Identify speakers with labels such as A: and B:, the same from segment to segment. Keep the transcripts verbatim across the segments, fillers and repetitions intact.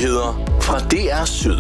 A: Nyheder fra D R Syd.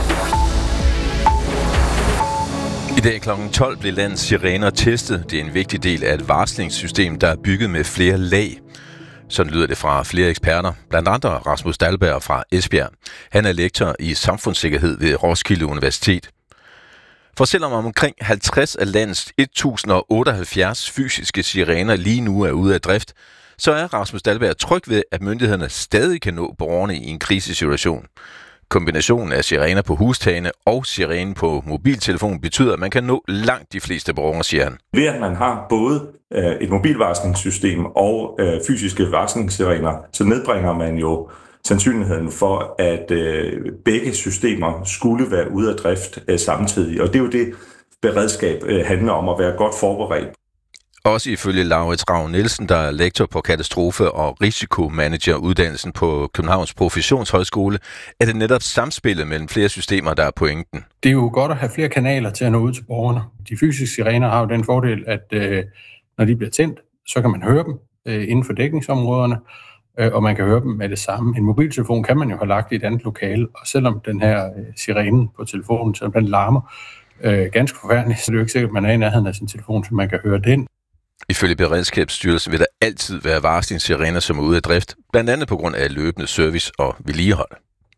A: I dag klokken tolv blev landets sirener testet. Det er en vigtig del af et varslingssystem, der er bygget med flere lag. Sådan lyder det fra flere eksperter, blandt andre Rasmus Dahlberg fra Esbjerg. Han er lektor i samfundssikkerhed ved Roskilde Universitet. For selvom omkring halvtreds af landets et tusind otteoghalvfjerds fysiske sirener lige nu er ude af drift, så er Rasmus Dahlberg tryg ved, at myndighederne stadig kan nå borgerne i en krisesituation. Kombinationen af sirener på hustagene og sirenen på mobiltelefon betyder, at man kan nå langt de fleste borgere, siger han.
B: Ved at man har både et mobilvarslingssystem og fysiske varslingssirener, så nedbringer man jo sandsynligheden for, at begge systemer skulle være ude af drift samtidig. Og det er jo det, beredskab handler om, at være godt forberedt.
A: Også ifølge Laurits Ravn Nielsen, der er lektor på katastrofe- og risikomanageruddannelsen på Københavns Professionshøjskole, er det netop samspillet mellem flere systemer, der er pointen.
C: Det er jo godt at have flere kanaler til at nå ud til borgerne. De fysiske sirener har jo den fordel, at øh, når de bliver tændt, så kan man høre dem øh, inden for dækningsområderne, øh, og man kan høre dem med det samme. En mobiltelefon kan man jo have lagt i et andet lokale, og selvom den her øh, sirene på telefonen, selvom den larmer øh, ganske forfærdeligt, så er det jo ikke sikkert, at man er i nærheden af sin telefon, så man kan høre den.
A: Ifølge Beredskabsstyrelsen vil der altid være varslingssirener, som er ude af drift, blandt andet på grund af løbende service og vedligehold.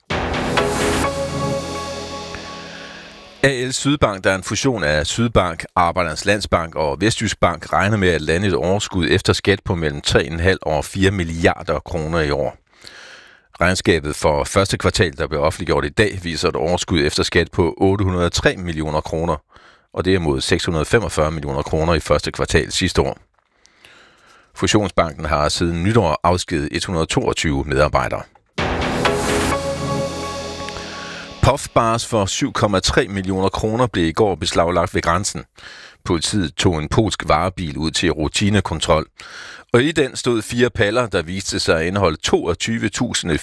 A: A L Sydbank, der er en fusion af Sydbank, Arbejdernes Landsbank og Vestjysk Bank, regner med at lande et overskud efter skat på mellem tre komma fem og fire milliarder kroner i år. Regnskabet for første kvartal, der blev offentliggjort i dag, viser et overskud efter skat på otte hundrede og tre millioner kroner, og det er mod seks hundrede og femogfyrre millioner kroner i første kvartal sidste år. Fusionsbanken har siden nytår afskediget et hundrede og toogtyve medarbejdere. Puffbars for syv komma tre millioner kroner blev i går beslaglagt ved grænsen. Politiet tog en polsk varebil ud til rutinekontrol, og i den stod fire paller, der viste sig at indeholde toogtyve tusind